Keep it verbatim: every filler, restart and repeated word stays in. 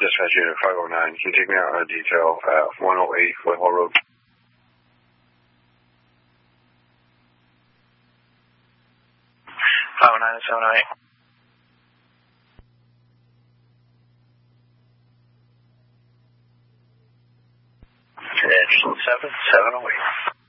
Dispatch unit five oh nine, can you take me out on a detail at one oh eight Whitehall Road? five oh nine to seven oh eight. Edge seven, seven oh eight.